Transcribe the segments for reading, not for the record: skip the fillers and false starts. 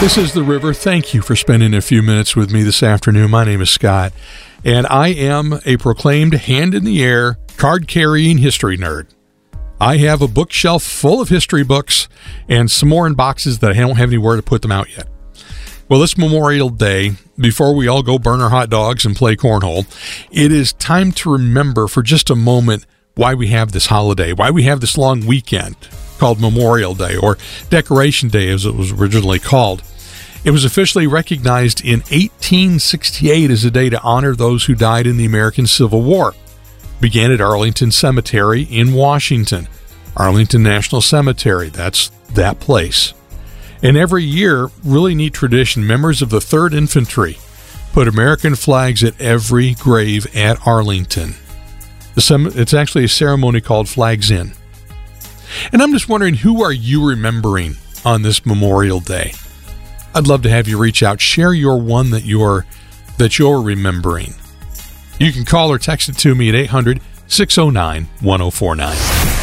This is The River. Thank you for spending a few minutes with me this afternoon. My name is Scott, and I am a proclaimed hand-in-the-air, card-carrying history nerd. I have a bookshelf full of history books and some more in boxes that I don't have anywhere to put them out yet. Well, this Memorial Day, before we all go burn our hot dogs and play cornhole, it is time to remember for just a moment why we have this holiday, why we have this long weekend called Memorial Day, or Decoration Day as it was originally called. It was officially recognized in 1868 as a day to honor those who died in the American Civil War. Began at Arlington Cemetery in Washington. Arlington National Cemetery, that's that place. And every year, really neat tradition, members of the 3rd Infantry put American flags at every grave at Arlington. It's actually a ceremony called Flags In. And I'm just wondering, who are you remembering on this Memorial Day? I'd love to have you reach out, share your one that you're remembering. You can call or text it to me at 800-609-1049.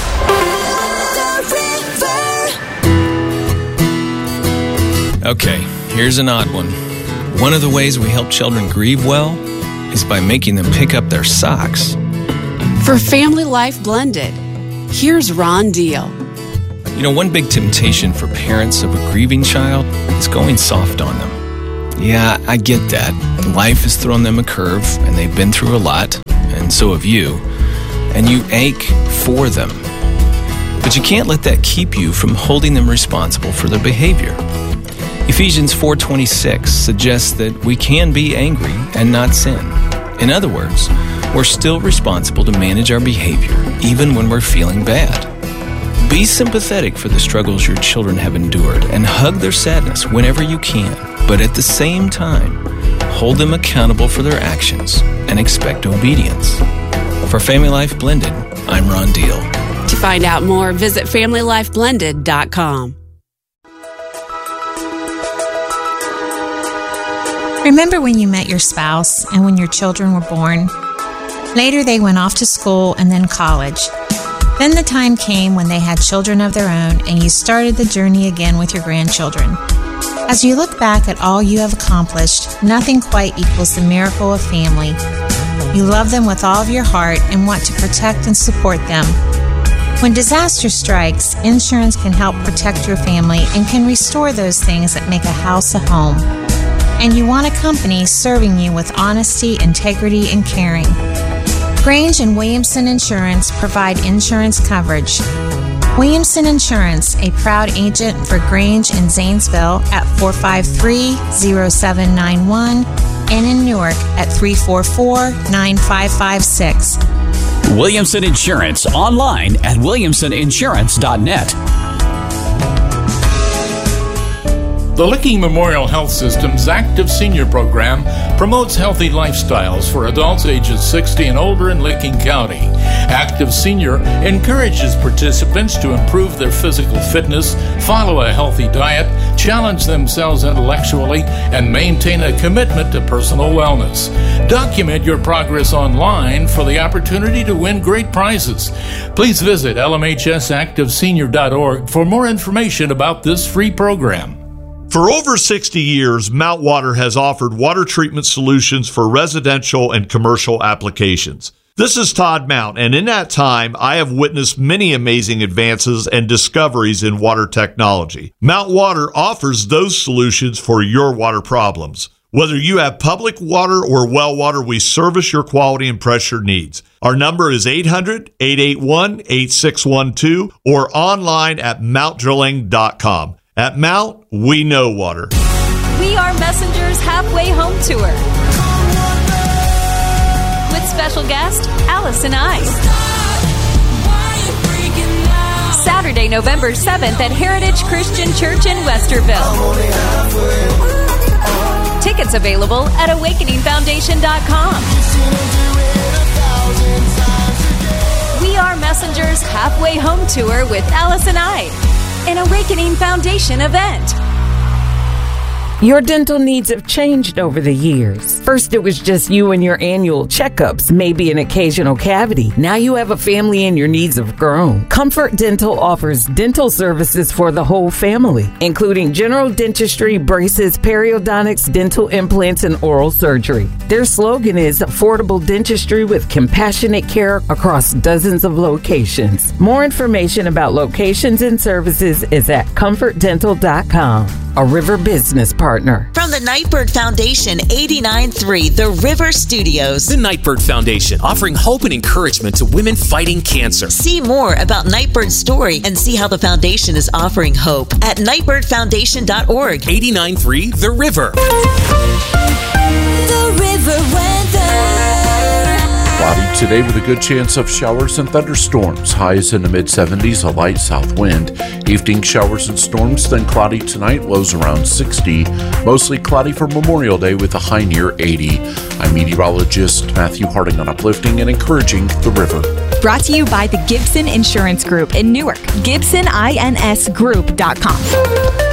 Okay, here's an odd one. One of the ways we help children grieve well is by making them pick up their socks. For Family Life Blended, here's Ron Deal. You know, one big temptation for parents of a grieving child is going soft on them. Yeah, I get that. Life has thrown them a curve, and they've been through a lot, and so have you. And you ache for them. But you can't let that keep you from holding them responsible for their behavior. Ephesians 4:26 suggests that we can be angry and not sin. In other words, we're still responsible to manage our behavior, even when we're feeling bad. Be sympathetic for the struggles your children have endured and hug their sadness whenever you can. But at the same time, hold them accountable for their actions and expect obedience. For Family Life Blended, I'm Ron Deal. To find out more, visit FamilyLifeBlended.com. Remember when you met your spouse and when your children were born? Later, they went off to school and then college. Then the time came when they had children of their own, and you started the journey again with your grandchildren. As you look back at all you have accomplished, nothing quite equals the miracle of family. You love them with all of your heart and want to protect and support them. When disaster strikes, insurance can help protect your family and can restore those things that make a house a home. And you want a company serving you with honesty, integrity, and caring. Grange and Williamson Insurance provide insurance coverage. Williamson Insurance, a proud agent for Grange in Zanesville at 453-0791 and in Newark at 344-9556. Williamson Insurance, online at williamsoninsurance.net. The Licking Memorial Health System's Active Senior Program promotes healthy lifestyles for adults ages 60 and older in Licking County. Active Senior encourages participants to improve their physical fitness, follow a healthy diet, challenge themselves intellectually, and maintain a commitment to personal wellness. Document your progress online for the opportunity to win great prizes. Please visit lmhsactivesenior.org for more information about this free program. For over 60 years, Mount Water has offered water treatment solutions for residential and commercial applications. This is Todd Mount, and in that time, I have witnessed many amazing advances and discoveries in water technology. Mount Water offers those solutions for your water problems. Whether you have public water or well water, we service your quality and pressure needs. Our number is 800-881-8612 or online at mountdrilling.com. At Mount, we know water. We Are Messengers Halfway Home Tour with special guest Allison I. Saturday, November 7th at Heritage Christian Church in Westerville. Tickets available at awakeningfoundation.com. We Are Messengers Halfway Home Tour with Allison I. An Awakening Foundation event. Your dental needs have changed over the years. First, it was just you and your annual checkups, maybe an occasional cavity. Now you have a family and your needs have grown. Comfort Dental offers dental services for the whole family, including general dentistry, braces, periodontics, dental implants, and oral surgery. Their slogan is affordable dentistry with compassionate care across dozens of locations. More information about locations and services is at comfortdental.com. A River business partner. From the Nightbird Foundation, 89.3 The River Studios. The Nightbird Foundation, offering hope and encouragement to women fighting cancer. See more about Nightbird's story and see how the foundation is offering hope at nightbirdfoundation.org. 89.3 The River. The River weather. Cloudy today with a good chance of showers and thunderstorms. Highs in the mid-70s, a light south wind. Evening showers and storms, then cloudy tonight, lows around 60. Mostly cloudy for Memorial Day with a high near 80. I'm meteorologist Matthew Harding on Uplifting and Encouraging the River. Brought to you by the Gibson Insurance Group in Newark. GibsonInsGroup.com.